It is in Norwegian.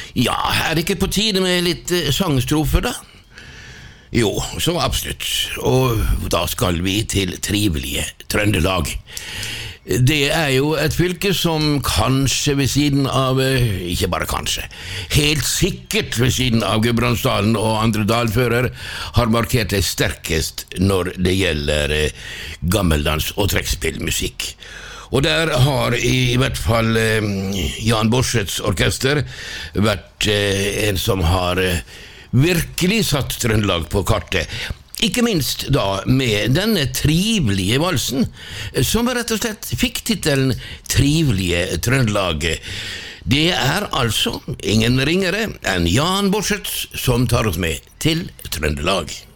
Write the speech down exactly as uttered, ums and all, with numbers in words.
Ja, er det ikke på tide med litt eh, sangstrofer da? Jo, så absolutt. Og da skal vi til trivelige Trøndelag. Det er jo et fylke som kanskje ved siden av, ikke bare kanskje, helt sikkert ved siden av Gudbrandsdalen og andre dalfører, har markert det sterkest når det gjelder gammeldans og trekkspillmusikk. Og der har i hvert fall Jan Borseths orkester vært en som har virkelig satt Trøndelag på kartet. Ikke minst da med denne trivelige valsen, som rett og slett fikk titelen Trivelige Trøndelag. Det er altså ingen ringere enn Jan Borseth som tar oss med til Trøndelag.